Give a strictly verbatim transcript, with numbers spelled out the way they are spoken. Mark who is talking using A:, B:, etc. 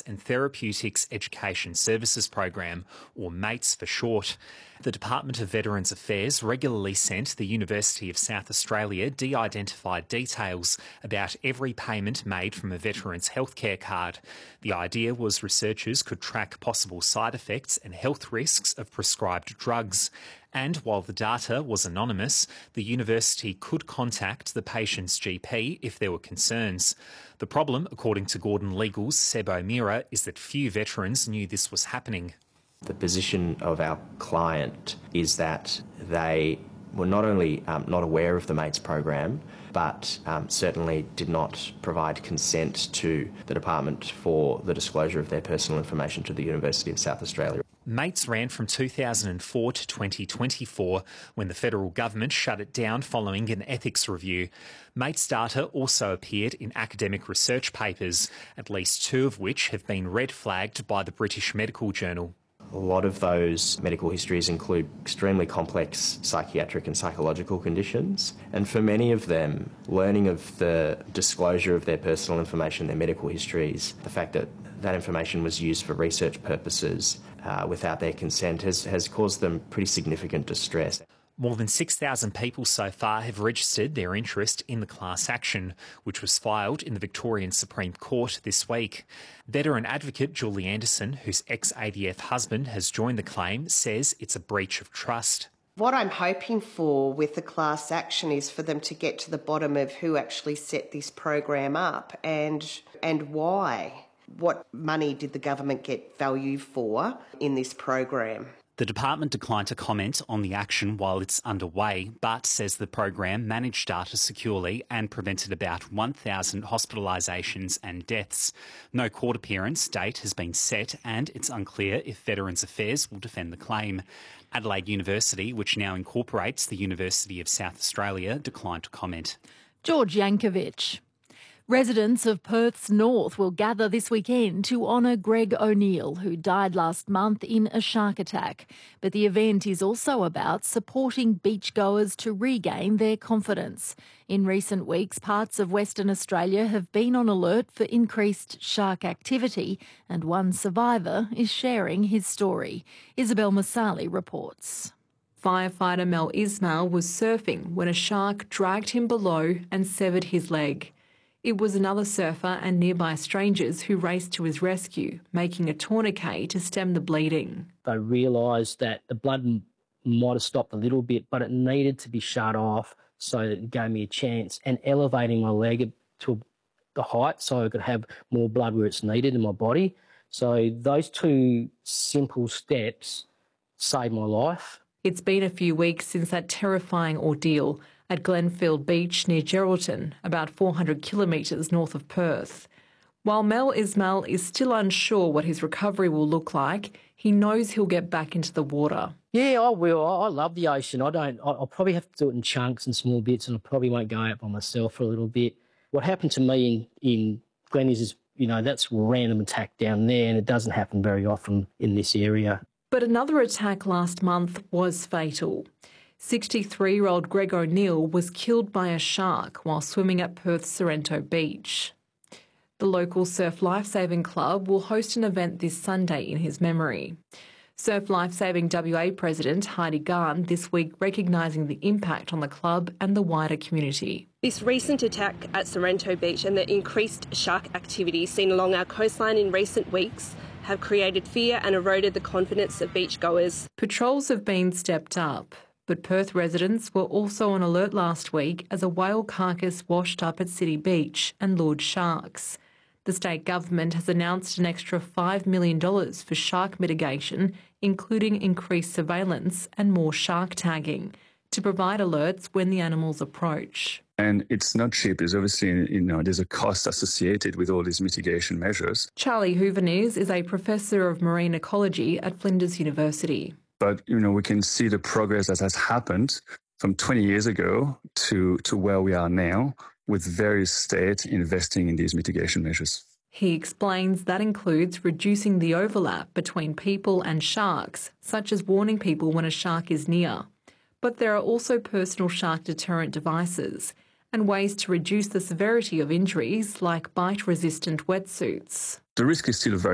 A: Mates and Therapeutics Education Services Program, or MATES for short. The Department of Veterans Affairs regularly sent the University of South Australia de-identified details about every payment made from a veteran's healthcare card. The idea was researchers could track possible side effects and health risks of prescribed drugs. And while the data was anonymous, the university could contact the patient's G P if there were concerns. The problem, according to Gordon Legal's Seb O'Meara, is that few veterans knew this was happening.
B: The position of our client is that they were not only um, not aware of the MATES program, but um, certainly did not provide consent to the department for the disclosure of their personal information to the University of South Australia.
A: MATES ran from two thousand four to twenty twenty-four, when the federal government shut it down following an ethics review. MATES data also appeared in academic research papers, at least two of which have been red flagged by the British Medical Journal.
B: A lot of those medical histories include extremely complex psychiatric and psychological conditions, and for many of them, learning of the disclosure of their personal information, their medical histories, the fact that that information was used for research purposes uh, without their consent has, has caused them pretty significant distress.
A: More than six thousand people so far have registered their interest in the class action, which was filed in the Victorian Supreme Court this week. Veteran advocate Julie Anderson, whose ex-A D F husband has joined the claim, says it's a breach of trust.
C: What I'm hoping for with the class action is for them to get to the bottom of who actually set this program up and and why. What money did the government get value for in this program?
A: The department declined to comment on the action while it's underway, but says the program managed data securely and prevented about one thousand hospitalisations and deaths. No court appearance date has been set, and it's unclear if Veterans Affairs will defend the claim. Adelaide University, which now incorporates the University of South Australia, declined to comment.
D: George Yankovic. Residents of Perth's north will gather this weekend to honour Greg O'Neill, who died last month in a shark attack. But the event is also about supporting beachgoers to regain their confidence. In recent weeks, parts of Western Australia have been on alert for increased shark activity, and one survivor is sharing his story. Isabel Masali reports.
E: Firefighter Mel Ismail was surfing when a shark dragged him below and severed his leg. It was another surfer and nearby strangers who raced to his rescue, making a tourniquet to stem the bleeding.
F: They realised that the blood might have stopped a little bit, but it needed to be shut off, so it gave me a chance, and elevating my leg to the height so I could have more blood where it's needed in my body. So those two simple steps saved my life.
E: It's been a few weeks since that terrifying ordeal at Glenfield Beach near Geraldton, about four hundred kilometres north of Perth. While Mel Ismail is still unsure what his recovery will look like, he knows he'll get back into the water.
F: Yeah, I will. I love the ocean. I don't. I'll probably have to do it in chunks and small bits, and I probably won't go out by myself for a little bit. What happened to me in, in Glennies is, you know, that's a random attack down there, and it doesn't happen very often in this area.
E: But another attack last month was fatal. sixty-three-year-old Greg O'Neill was killed by a shark while swimming at Perth's Sorrento Beach. The local Surf Lifesaving Club will host an event this Sunday in his memory. Surf Lifesaving W A President Heidi Garn this week recognising the impact on the club and the wider community.
G: This recent attack at Sorrento Beach and the increased shark activity seen along our coastline in recent weeks have created fear and eroded the confidence of beachgoers.
E: Patrols have been stepped up, but Perth residents were also on alert last week as a whale carcass washed up at City Beach and lured sharks. The state government has announced an extra five million dollars for shark mitigation, including increased surveillance and more shark tagging, to provide alerts when the animals approach.
H: And it's not cheap. There's obviously, you know, there's a cost associated with all these mitigation measures.
E: Charlie Hooverneers is a professor of marine ecology at Flinders University.
H: But, you know, we can see the progress that has happened from twenty years ago to, to where we are now, with various states investing in these mitigation measures.
E: He explains that includes reducing the overlap between people and sharks, such as warning people when a shark is near. But there are also personal shark deterrent devices and ways to reduce the severity of injuries like bite-resistant wetsuits.
H: The risk is still very